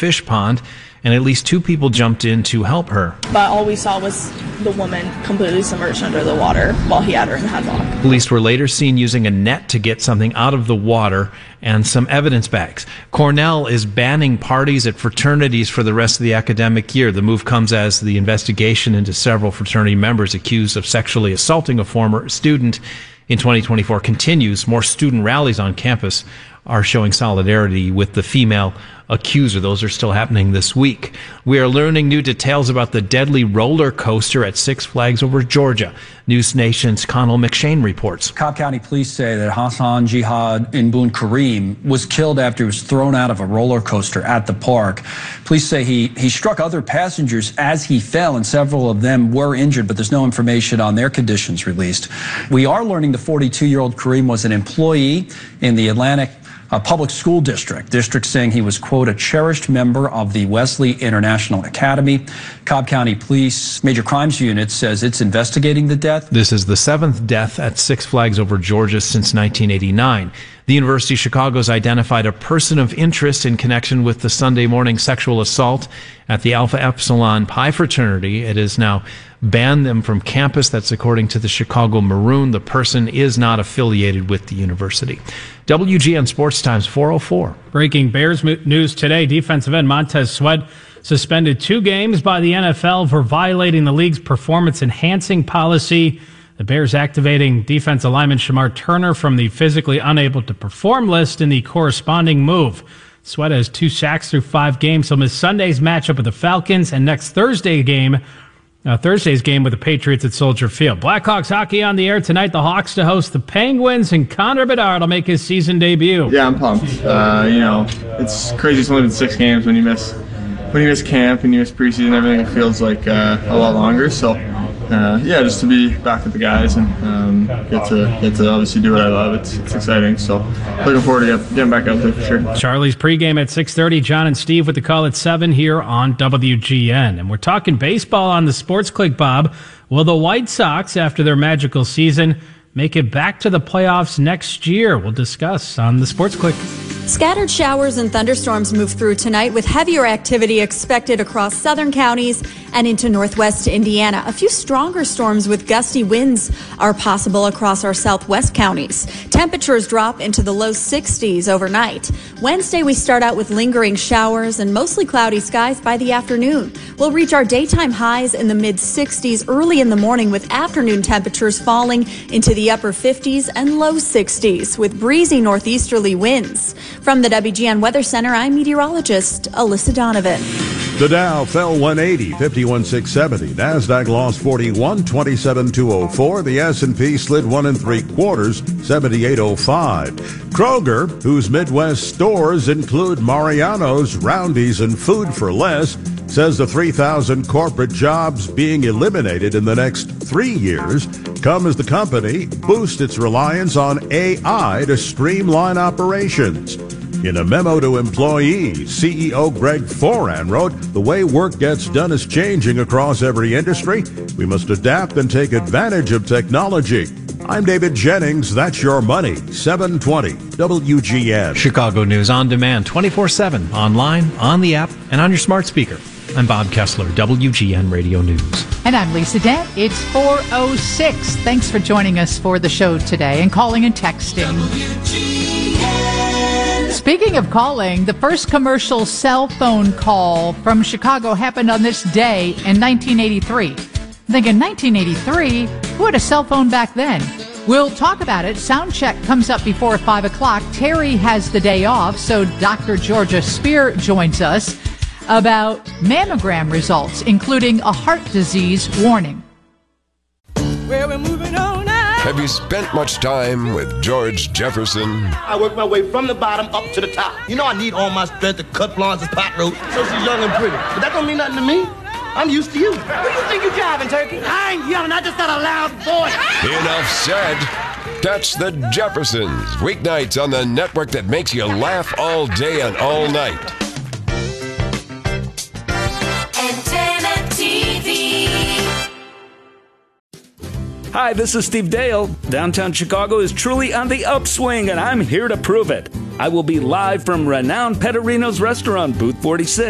fish pond, and at least 2 people jumped in to help her. But all we saw was the woman completely submerged under the water while he had her in the headlock. Police were later seen using a net to get something out of the water and some evidence bags. Cornell is banning parties at fraternities for the rest of the academic year. The move comes as the investigation into several fraternity members accused of sexually assaulting a former student in 2024 continues. More student rallies on campus are showing solidarity with the female accuser. Those are still happening this week. We are learning new details about the deadly roller coaster at Six Flags over Georgia. News Nation's Connell McShane reports. Cobb County police say that Hassan Jihad Inbun Kareem was killed after he was thrown out of a roller coaster at the park. Police say he struck other passengers as he fell, and several of them were injured, but there's no information on their conditions released. We are learning the 42-year-old Kareem was an employee in the Atlantic public school district saying he was, quote, a cherished member of the Wesley International Academy. Cobb County Police Major Crimes Unit says it's investigating the death. This is the 7th death at Six Flags over Georgia since 1989. The University of Chicago has identified a person of interest in connection with the Sunday morning sexual assault at the Alpha Epsilon Pi fraternity. It has now banned them from campus. That's according to the Chicago Maroon. The person is not affiliated with the university. WGN Sports Times 4:04. Breaking Bears news today. Defensive end Montez Sweat suspended 2 games by the NFL for violating the league's performance-enhancing policy. The Bears activating defensive lineman Shamar Turner from the physically unable to perform list in the corresponding move. Sweat has 2 sacks through 5 games. He'll miss Sunday's matchup with the Falcons and next Thursday's game with the Patriots at Soldier Field. Blackhawks hockey on the air tonight. The Hawks to host the Penguins, and Connor Bedard will make his season debut. Yeah, I'm pumped. It's crazy. It's only been 6 games. When you miss camp and you miss preseason, everything feels like a lot longer. So, just to be back with the guys and get to obviously do what I love. It's exciting. So, looking forward to getting back out there for sure. Charlie's pregame at 6:30. John and Steve with the call at 7 here on WGN. And we're talking baseball on the Sports Click, Bob. Will the White Sox, after their magical season, make it back to the playoffs next year? We'll discuss on the Sports Click. Scattered showers and thunderstorms move through tonight with heavier activity expected across southern counties and into northwest Indiana. A few stronger storms with gusty winds are possible across our southwest counties. Temperatures drop into the low 60s overnight. Wednesday, we start out with lingering showers and mostly cloudy skies by the afternoon. We'll reach our daytime highs in the mid-60s early in the morning, with afternoon temperatures falling into the upper 50s and low 60s with breezy northeasterly winds. From the WGN Weather Center, I'm meteorologist Alyssa Donovan. The Dow fell 180, 51,670. NASDAQ lost 41, 27,204. The S&P slid 1 3/4, 78,05. Kroger, whose Midwest stores include Mariano's, Roundy's, and Food for Less, says the 3,000 corporate jobs being eliminated in the next 3 years come as the company boosts its reliance on AI to streamline operations. In a memo to employees, CEO Greg Foran wrote, "The way work gets done is changing across every industry. We must adapt and take advantage of technology." I'm David Jennings. That's your money. 720 WGN. Chicago News on demand 24/7, online, on the app, and on your smart speaker. I'm Bob Kessler, WGN Radio News. And I'm Lisa Dent. It's 4:06. Thanks for joining us for the show today and calling and texting. Speaking of calling, the first commercial cell phone call from Chicago happened on this day in 1983. I'm thinking, 1983? Who had a cell phone back then? We'll talk about it. Sound check comes up before 5 o'clock. Terry has the day off, so Dr. Georgia Spear joins us about mammogram results, including a heart disease warning. Well, we're moving on now. Have you spent much time with George Jefferson? I work my way from the bottom up to the top. You know I need all my strength to cut Florence's pot roast so she's young and pretty. But that don't mean nothing to me. I'm used to you. Who do you think you're driving, Turkey? I ain't yelling. I just got a loud voice. Enough said. Catch the Jeffersons weeknights on the network that makes you laugh all day and all night. Antenna TV. Hi, this is Steve Dale. Downtown Chicago is truly on the upswing, and I'm here to prove it. I will be live from renowned Pettorino's Restaurant, booth 46.